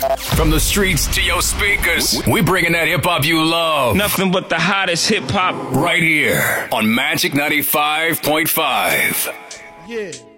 From the streets to your speakers, we bringing that hip-hop you love. Nothing but the hottest hip-hop. Right here on Magic 95.5. Yeah.